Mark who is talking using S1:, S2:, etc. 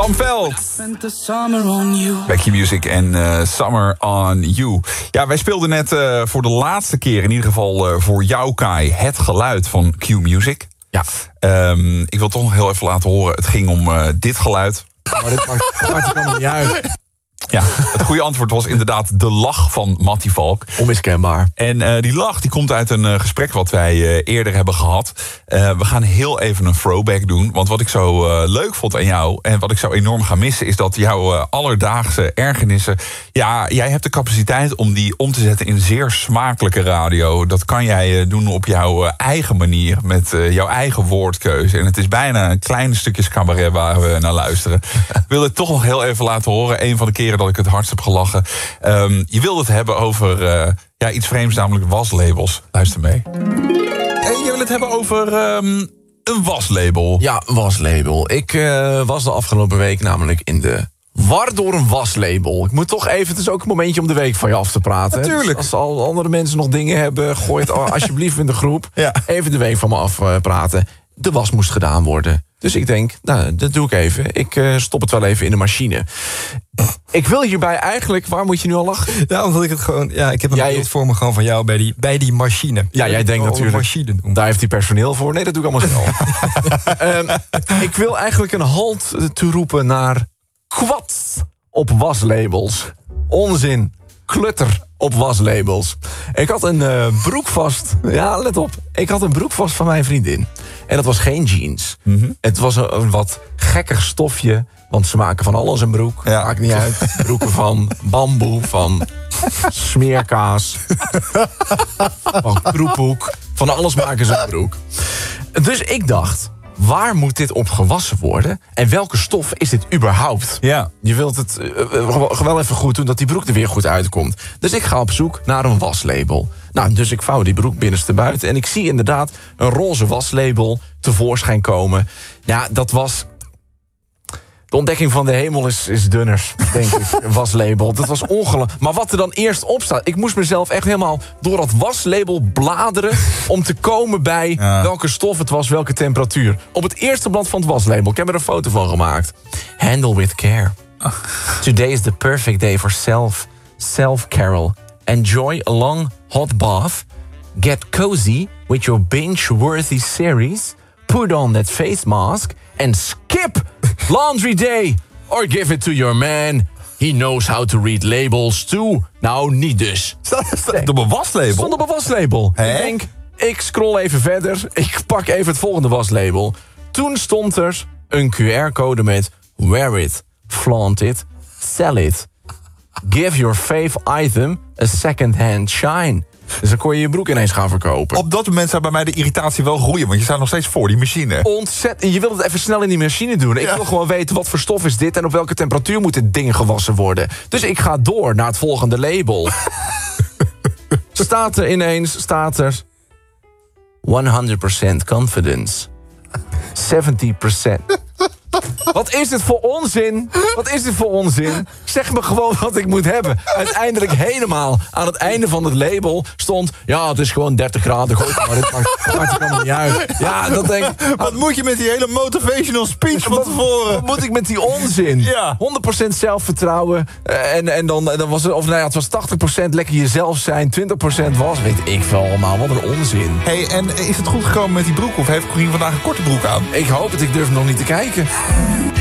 S1: Sam Veld. Becky Music en Summer on You. Ja, wij speelden net voor de laatste keer, in ieder geval voor jou, Kai, het geluid van Q Music.
S2: Ja.
S1: Ik wil toch nog heel even laten horen. Het ging om dit geluid.
S2: Maar dit maakt het allemaal niet uit.
S1: Ja, het goede antwoord was inderdaad de lach van Mattie Valk.
S2: Onmiskenbaar.
S1: En die lach die komt uit een gesprek wat wij eerder hebben gehad. We gaan heel even een throwback doen. Want wat ik zo leuk vond aan jou en wat ik zo enorm ga missen, is dat jouw alledaagse ergernissen, ja, jij hebt de capaciteit om die om te zetten in zeer smakelijke radio. Dat kan jij doen op jouw eigen manier, met jouw eigen woordkeuze. En het is bijna een klein stukje cabaret waar we naar luisteren. Ik wil het toch nog heel even laten horen. Een van de keren dat ik het hardst heb gelachen. Je wilde het hebben over iets vreemds, namelijk waslabels. Luister mee. En je wil het hebben over een waslabel.
S2: Ja, waslabel. Ik was de afgelopen week namelijk in de war door een waslabel. Ik moet toch even, het is ook een momentje om de week van je af te praten.
S1: Natuurlijk.
S2: Dus als al andere mensen nog dingen hebben, gooi het alsjeblieft in de groep.
S1: Ja.
S2: Even de week van me afpraten. De was moest gedaan worden. Dus ik denk, nou, dat doe ik even. Ik stop het wel even in de machine. Ik wil hierbij eigenlijk, waar moet je nu al lachen?
S3: Ja, omdat ik het gewoon, ja, ik heb een beeld voor me gewoon van jou bij die machine.
S2: Ja, jij denkt natuurlijk,
S3: machine doen.
S2: Daar heeft hij personeel voor. Nee, dat doe ik allemaal zelf. Ik wil eigenlijk een halt toeroepen naar kwats op waslabels. Onzin, klutter op waslabels. Ik had een broek vast. Ja, let op. Ik had een broek vast van mijn vriendin. En dat was geen jeans. Mm-hmm. Het was een wat gekker stofje. Want ze maken van alles een broek.
S1: Ja.
S2: Maakt niet uit. Broeken van bamboe, van smeerkaas, van kroephoek. Van alles maken ze een broek. Dus ik dacht, waar moet dit op gewassen worden? En welke stof is dit überhaupt?
S1: Ja.
S2: Je wilt het wel even goed doen, dat die broek er weer goed uitkomt. Dus ik ga op zoek naar een waslabel. Nou, dus ik vouw die broek binnenste buiten. En ik zie inderdaad een roze waslabel tevoorschijn komen. Ja, dat was... De ontdekking van de hemel is dunner, denk ik. Waslabel. Dat was ongelooflijk. Maar wat er dan eerst op staat... Ik moest mezelf echt helemaal door dat waslabel bladeren... om te komen bij welke stof het was, welke temperatuur. Op het eerste blad van het waslabel. Ik heb er een foto van gemaakt. Handle with care. Today is the perfect day for self-care. Enjoy a long hot bath. Get cozy with your binge-worthy series. Put on that face mask. And skip laundry day. Or give it to your man. He knows how to read labels too. Nou, niet dus.
S1: Staat op een waslabel?
S2: Stond op een waslabel.
S1: Hè?
S2: Ik denk, ik scroll even verder. Ik pak even het volgende waslabel. Toen stond er een QR-code met... Wear it, flaunt it, sell it. Give your fave item a second-hand shine. Dus dan kon je je broek ineens gaan verkopen.
S1: Op dat moment zou bij mij de irritatie wel groeien, want je staat nog steeds voor die machine.
S2: Ontzettend. Je wilt het even snel in die machine doen. Ik wil gewoon weten, wat voor stof is dit en op welke temperatuur moet dit ding gewassen worden. Dus ik ga door naar het volgende label. Staat er 100% confidence. 70%. Wat is dit voor onzin? Wat is dit voor onzin? Zeg me gewoon wat ik moet hebben. Uiteindelijk helemaal aan het einde van het label stond... Ja, het is gewoon 30 graden. Gooi het maar, dit maakt het allemaal niet uit. Ja, dat denk ik...
S1: Wat moet je met die hele motivational speech van tevoren?
S2: Wat moet ik met die onzin?
S1: Ja.
S2: 100% zelfvertrouwen. En dan was het... Of nou ja, het was 80% lekker jezelf zijn. 20% was... Weet ik veel allemaal. Wat een onzin.
S1: Hey, en is het goed gekomen met die broek? Of heeft Corine vandaag een korte broek aan?
S2: Ik hoop het. Ik durf nog niet te kijken.